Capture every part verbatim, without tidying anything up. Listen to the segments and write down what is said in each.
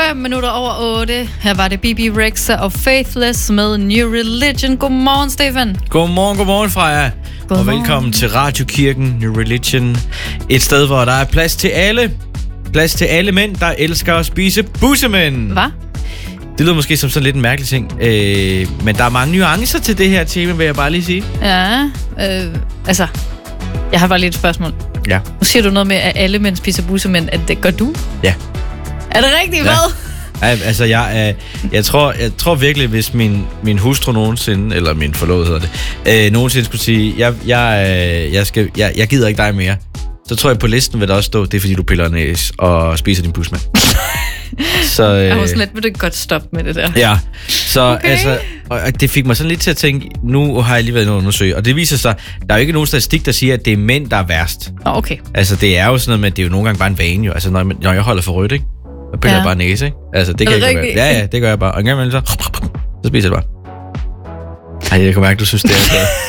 Fem minutter over otte. Her var det B B Rexha og Faithless med New Religion. Godmorgen, Stefan. Godmorgen, godmorgen, Freja. Godmorgen. Og velkommen til Radiokirken, New Religion. Et sted, hvor der er plads til alle. Plads til alle mænd, der elsker at spise bussemænd. Hvad? Det lyder måske som sådan lidt en mærkelig ting. Øh, men der er mange nuancer til det her tema, vil jeg bare lige sige. Ja, øh, altså... Jeg har bare lidt et spørgsmål. Ja. Nu siger du noget med, at alle mænd spiser bussemænd. At det gør du? Ja. Er det rigtigt, ja. hvad? Ja, altså, jeg, øh, jeg, tror, jeg tror virkelig, hvis min, min hustru nogensinde, eller min forlovede hedder det, øh, nogensinde skulle sige, jeg, jeg, øh, jeg, skal, jeg, jeg gider ikke dig mere, så tror jeg på listen vil der også stå, det er fordi du piller næs og spiser din busmand. Så, øh, jeg var sådan lidt, vil du ikke godt stoppe med det der? Ja, så okay. altså, og det fik mig sådan lidt til at tænke, nu har jeg lige været inde og undersøge, og det viser sig, der er jo ikke nogen statistik, der siger, at det er mænd, der er værst. Oh, okay. Altså, det er jo sådan noget med, det er jo nogle gange bare en vane jo. Altså, når jeg, når jeg holder for rødt, ikke? Så piller ja. jeg bare næse, ikke? Altså, det kan jeg ikke gøre. Ja, ja, det gør jeg bare. Og en gang imellem så, så spiser jeg bare. Ej, jeg kan mærke, du synes, det er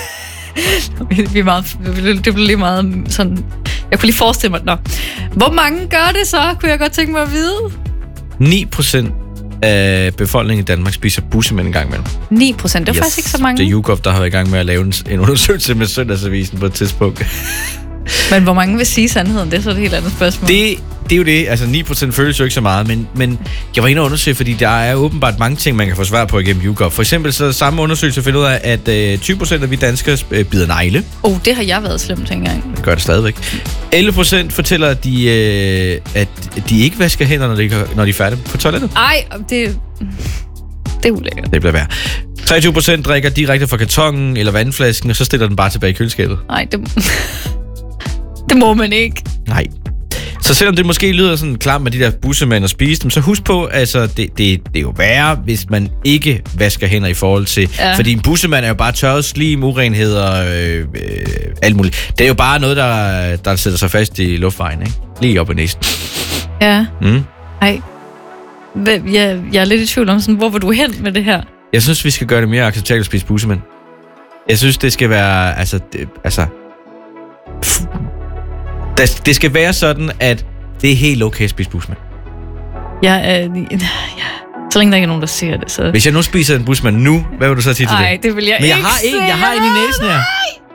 så. Vi er meget, det blev lige meget sådan... Jeg kunne lige forestille mig, nå. Hvor mange gør det så, kunne jeg godt tænke mig at vide? ni procent af befolkningen i Danmark spiser bussemænd en gang imellem. ni procent? Det er yes. faktisk ikke så mange. Det er YouGov, der har været i gang med at lave en, en undersøgelse med Søndagsavisen på et tidspunkt. Men hvor mange vil sige sandheden? Det er så et helt andet spørgsmål. Det, det er jo det. Altså ni procent føles jo ikke så meget, men, men jeg var inde og undersøge, fordi der er åbenbart mange ting, man kan få svar på igennem YouGov. For eksempel så samme undersøgelse finder ud af, at øh, tyve procent af vi danskere øh, bider negle. Oh, det har jeg været slemt engang. Det gør det stadigvæk. elleve procent fortæller, at de, øh, at de ikke vasker hænder, når de, når de er færdige på toilettet. Ej, det, det er ulækkert. Det bliver værd. treogtyve procent drikker direkte fra kartongen eller vandflasken, og så stiller den bare tilbage i køleskabet. Nej, det... Det må man ikke. Nej. Så selvom det måske lyder sådan klart med de der bussemænd og spise dem, så husk på, altså det, det, det er jo værre, hvis man ikke vasker hænder i forhold til... Ja. Fordi en bussemand er jo bare tørret slim, urenheder, øh, øh, alt muligt. Det er jo bare noget, der, der sætter sig fast i luftvejen, ikke? Lige op i næsen. Ja. Mm. Ej. Jeg, jeg er lidt i tvivl om, sådan, hvor vil du hen med det her? Jeg synes, vi skal gøre det mere acceptabelt at spise bussemænd. Jeg synes, det skal være... Altså... Det, altså det skal være sådan, at det er helt okay at spise busmand. Ja, øh, ja, så længe der ikke er nogen, der ser det, så... Hvis jeg nu spiser en busmand nu, hvad vil du så sige til det? Nej, det vil jeg Men ikke jeg har en, jeg har en i næsen her.